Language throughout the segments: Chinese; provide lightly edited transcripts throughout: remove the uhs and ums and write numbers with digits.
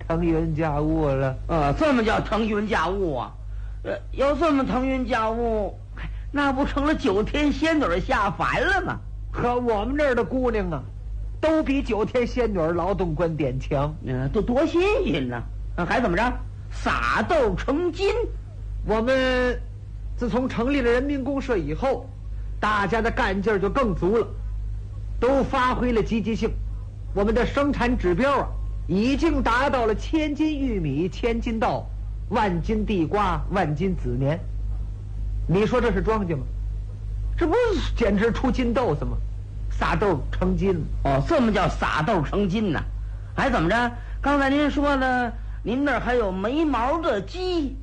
腾云驾雾了。 这么叫腾云驾雾啊？要这么腾云驾雾，那不成了九天仙女下凡了吗？ 可我们这儿的姑娘啊，都比九天仙女劳动观点强。 都多新鲜呢！还怎么着？撒豆成金。 我们自从成立了人民公社以后，大家的干劲儿就更足了，都发挥了积极性。我们的生产指标啊，已经达到了1000斤玉米1000斤稻，10000斤地瓜10000斤子棉。你说这是庄稼吗？这不是简直出金豆子吗？撒豆成金。 这么叫撒豆成金呢？还怎么着？刚才您说的，您那儿还有没毛的鸡？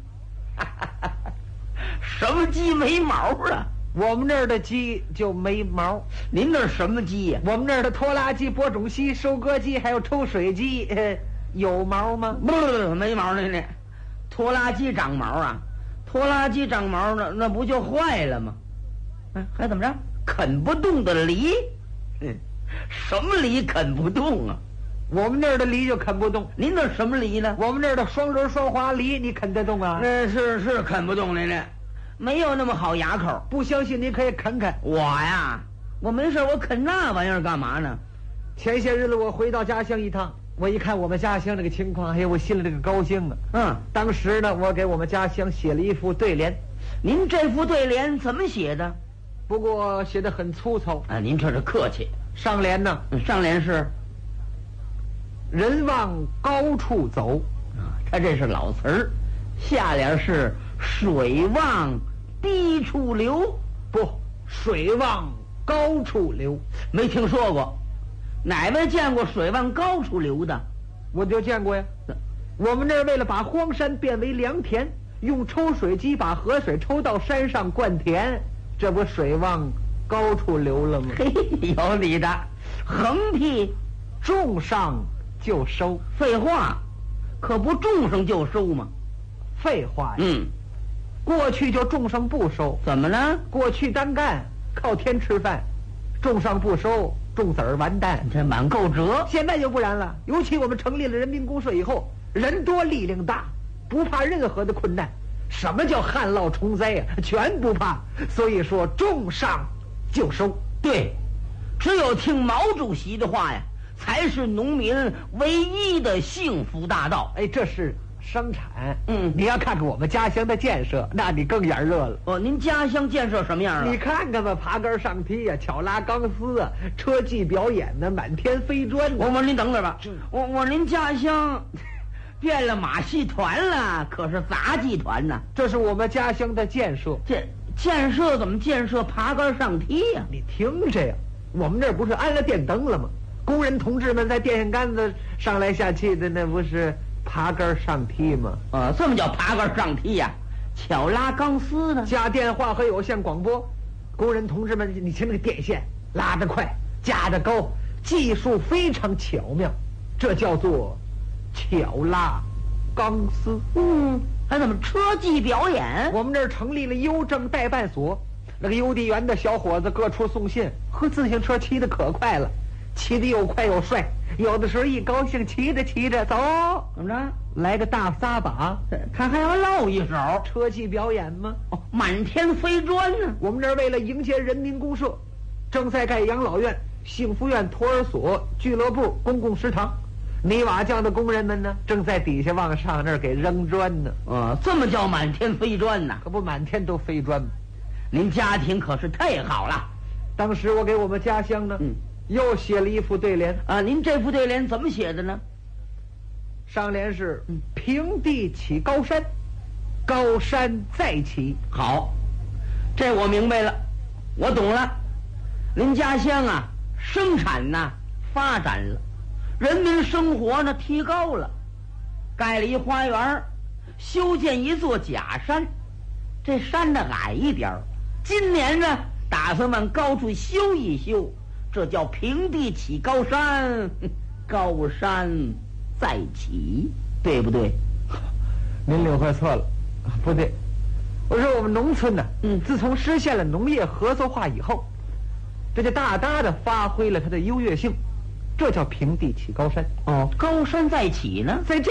什么鸡没毛啊？ 我们那儿的鸡就没毛。 您那儿什么鸡呀？ 我们那儿的拖拉机、播种机、收割机还有抽水机，有毛吗？ 不，没毛呢。拖拉机长毛啊？拖拉机长毛那不就坏了吗？还怎么着？啃不动的梨？什么梨啃不动啊？ 我们那儿的梨就啃不动。 您那什么梨呢？ 我们那儿的双轮双滑梨，你啃得动啊？ 是啃不动的，没有那么好牙口。 不相信你可以啃啃。 我呀，我没事，我啃那玩意儿干嘛呢？ 前些日子我回到家乡一趟，我一看我们家乡这个情况，我心里这个高兴啊。当时呢，我给我们家乡写了一副对联。 您这副对联怎么写的？ 不过写得很粗糙。 您这是客气。 上联呢？ 上联是人往高处走， 他这是老词儿。下联是水往低处流。 不，水往高处流。 没听说过。哪位见过水往高处流的？ 我就见过呀。我们这儿为了把荒山变为良田，用抽水机把河水抽到山上灌田，这不水往高处流了吗？ 嘿，有理的。横批种上就收。 废话，可不种上就收吗？ 废话呀。过去就种上不收。 怎么了？ 过去单干靠天吃饭，种上不收，种子儿完蛋， 这满够折。 现在就不然了，尤其我们成立了人民公社以后，人多力量大，不怕任何的困难。什么叫旱涝虫灾呀？全不怕。所以说种上就收。 对，只有听毛主席的话呀，才是农民唯一的幸福大道。 这是生产。你要看看我们家乡的建设，那你更眼热了。 您家乡建设什么样啊？ 你看看吧，爬杆上梯呀，巧拉钢丝啊，车技表演呢，满天飞砖。 我您等会儿吧。我您家乡变了马戏团了，可是杂技团呢？ 这是我们家乡的建设。 这建设怎么建设爬杆上梯呀？ 你听着呀，我们这儿不是安了电灯了吗？工人同志们在电线杆子上来下去的，那不是爬杆上梯吗？ 这么叫爬杆上梯呀？巧拉钢丝呢？ 加电话和有线广播。工人同志们，你听那个电线拉得快，架得高，技术非常巧妙，这叫做巧拉钢丝。 还怎么车技表演？ 我们这儿成立了邮政代办所，那个邮递员的小伙子各处送信，自行车骑得可快了，骑得又快又帅。有的时候一高兴，骑着骑着走， 怎么着？ 来个大撒把， 他还要露一手， 车技表演吗？ 满天飞砖呢。 我们这儿为了迎接人民公社，正在盖养老院、幸福院、托儿所、俱乐部、公共食堂。泥瓦匠的工人们呢，正在底下往上那儿给扔砖呢。 这么叫满天飞砖呢？ 可不满天都飞砖吗？ 您家庭可是太好了。 当时我给我们家乡呢，又写了一副对联。 您这副对联怎么写的呢？ 上联是平地起高山，高山再起。 好，这我明白了，我懂了。您家乡啊，生产呢发展了，人民生活呢提高了，盖了一花园，修建一座假山，这山呢矮一点，今年呢打算往高处修一修，这叫平地起高山，高山再起，对不对？ 您领会错了，不对。我说我们农村呢，自从实现了农业合作化以后，这就大大的发挥了它的优越性，这叫平地起高山。 高山再起呢？ 在